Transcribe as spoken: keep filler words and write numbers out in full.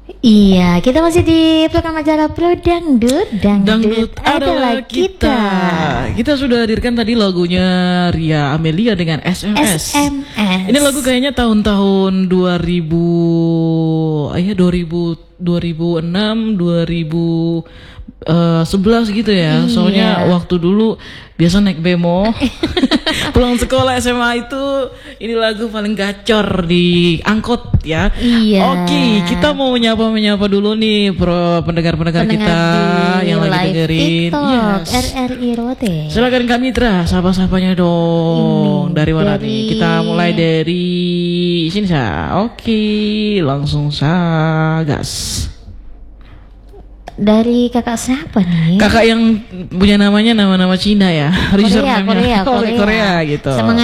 Iya, kita masih di program acara Pro Dangdut. Dangdut adalah kita. kita. Kita sudah hadirkan tadi lagunya Ria Amelia dengan S M S. S M S. Ini lagu kayaknya tahun-tahun dua ribu, ya dua ribu, dua ribu enam, dua ribu sebelas gitu ya. Iya. Soalnya waktu dulu biasa naik bemo pulang sekolah S M A itu ini lagu paling gacor di angkot ya. Iya. Oke, kita mau menyapa-menyapa dulu nih pro pendengar-pendengar kita yang lagi dengerin. Yes. R R I Rote. Silakan Kak Mitra, sapa-sapanya dong. Ini dari mana dari... nih? Kita mulai dari sini sa. Oke, langsung sa gas. Dari kakak siapa nih? Kakak yang punya namanya nama-nama Cina ya. Korea, Korea, Korea, Korea gitu. Semangat